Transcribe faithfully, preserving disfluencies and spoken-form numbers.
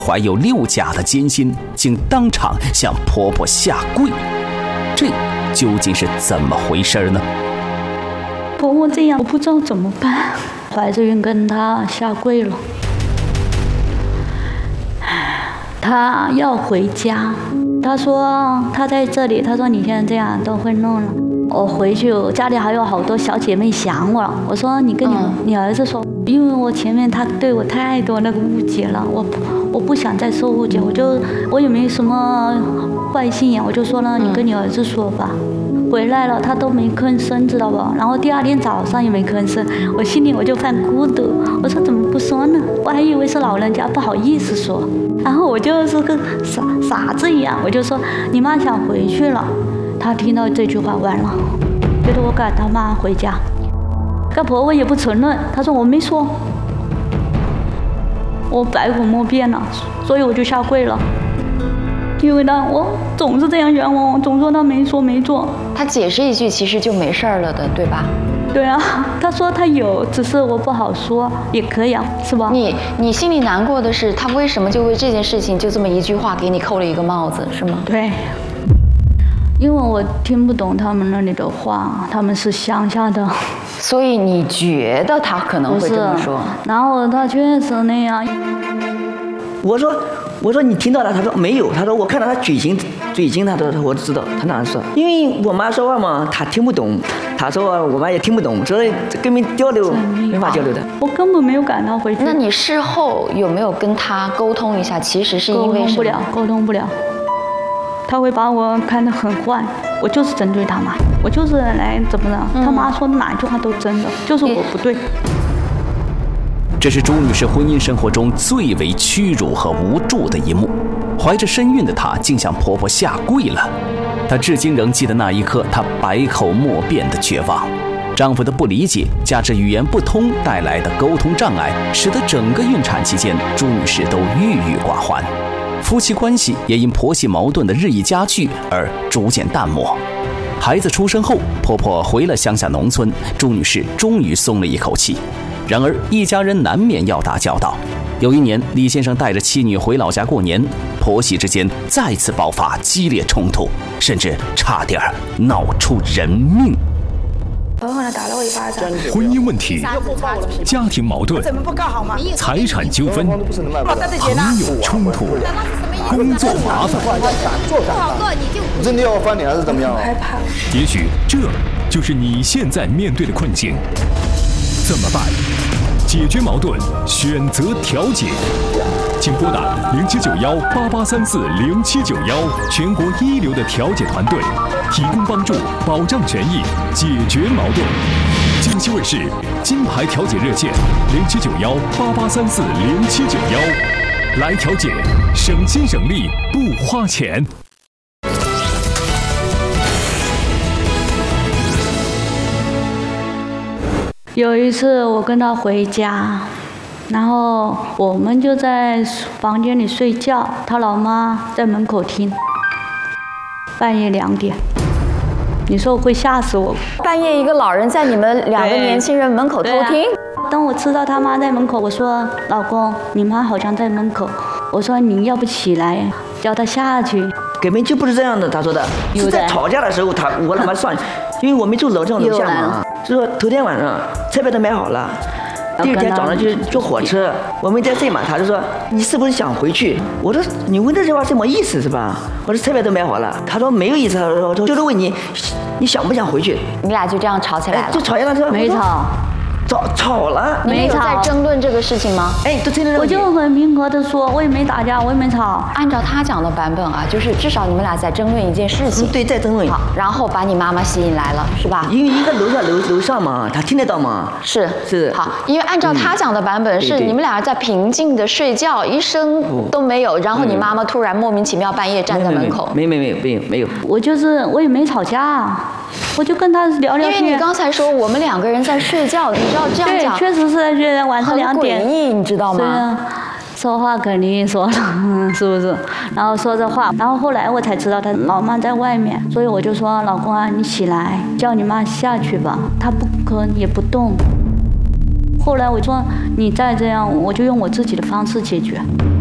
怀有六甲的艰辛，竟当场向婆婆下跪，这究竟是怎么回事呢？ 婆婆这样，我不知道怎么办。怀着孕跟她下跪了，她要回家。她说她在这里，她说你现在这样都会弄了。我回去，我家里还有好多小姐妹想我了。我说你跟你、嗯、你儿子说，因为我前面他对我太多那个误解了，我我不想再受误解，我就我也没什么坏心眼，我就说了，你跟你儿子说吧。回来了，他都没吭声，知道不？然后第二天早上也没吭声，我心里我就犯孤独。我说怎么不说呢？我还以为是老人家不好意思说。然后我就是个傻傻子一样，我就说你妈想回去了。他听到这句话完了，觉得我赶他妈回家。她婆婆也不承认，她说我没说，我百口莫辩了，所以我就下跪了。因为呢，我总是这样冤枉我，总说他没说没做。 他解释一句，其实就没事了的，对吧？ 对啊，他说他有，只是我不好说，也可以啊，是吧？ 你你心里难过的是，他为什么就为这件事情就这么一句话给你扣了一个帽子，是吗？ 对，因为我听不懂他们那里的话，他们是乡下的， 所以你觉得他可能会这么说？ 然后他确实那样。 我说。我说你听到了？他说没有。他说我看到他嘴型，嘴型，他说我知道他哪说，因为我妈说话嘛，他听不懂，他说我妈也听不懂，所以根本交流没法交流的。 我根本没有赶他回去。 那你事后有没有跟他沟通一下？其实是因为什么？沟通不了， 沟通不了。他会把我看得很坏，我就是针对他妈，我就是来怎么了？嗯、他妈说的哪句话都真的，就是我不对。 这是朱女士婚姻生活中最为屈辱和无助的一幕。怀着身孕的她竟向婆婆下跪了。她至今仍记得那一刻她百口莫辩的绝望。丈夫的不理解加之语言不通带来的沟通障碍，使得整个孕产期间朱女士都郁郁寡欢。夫妻关系也因婆媳矛盾的日益加剧而逐渐淡漠。孩子出生后，婆婆回了乡下农村，朱女士终于松了一口气。然而一家人难免要打交道。有一年，李先生带着妻女回老家过年，婆媳之间再次爆发激烈冲突，甚至差点闹出人命。 婆婆呢打了我一巴掌。 婚姻问题、家庭矛盾、财产纠纷、朋友冲突、工作麻烦， 真的要翻脸还是怎么样？ 害怕。 也许这就是你现在面对的困境。怎么办？解决矛盾，选择调解。请拨打零七九幺八八三四零七九幺，全国一流的调解团队，提供帮助，保障权益，解决矛盾。江西卫视金牌调解热线零七九幺八八三四零七九幺，来调解，省心省力不花钱。 有一次我跟他回家，然后我们就在房间里睡觉，他老妈在门口听，半夜两点，你说会吓死我。 半夜一个老人在你们两个年轻人门口偷听。 啊、当我知道他妈在门口，我说老公，你妈好像在门口，我说你要不起来叫她下去。 根本就不是这样的，他说的是在吵架的时候，他我他妈上，因为我们住楼上楼下嘛，就说头天晚上车票都买好了，第二天早上就坐火车，我们在睡嘛，他就说你是不是想回去？我说你问这句话什么意思是吧？我说车票都买好了，他说没有意思，他说就是问你你想不想回去？ 你俩就这样吵起来了？ 就吵架了， 没吵。 吵吵了， 你们有在争论这个事情吗？ 哎，都争论。 我就很平和的说，我也没打架，我也没吵。 按照他讲的版本啊，就是至少你们俩在争论一件事情。 对，在争论。 好，然后把你妈妈吸引来了，是吧？ 因为一个楼下楼楼上嘛，他听得到嘛。 是是。 好，因为按照他讲的版本是你们俩在平静的睡觉，一声都没有，然后你妈妈突然莫名其妙半夜站在门口。 没没没没有没有。 我就是我也没吵架。我就跟他聊聊天。 因为你刚才说我们两个人在睡觉，你知道这样讲， 对，确实是在睡觉，晚上两点， 很诡异，你知道吗？ 啊，说话肯定说了，是不是？然后说这话，然后后来我才知道他老妈在外面，所以我就说老公啊，你起来，叫你妈下去吧。他不吭也不动。后来我说你再这样，我就用我自己的方式解决。